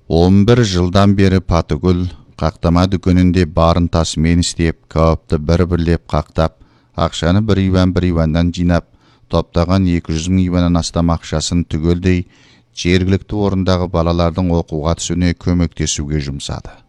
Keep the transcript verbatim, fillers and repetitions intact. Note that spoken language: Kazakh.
он бір жылдан бері Патыгүл қақтама дүкенінде барын тасымен істеп, кауапты бір-бірлеп қақтап, ақшаны бір иван бір ивандан жинап, топтаған екі жүз мың иваннан астам ақшасын түгелдей жергілікті орындағы балалардың оқуға түсуіне көмектесуге жұмсады.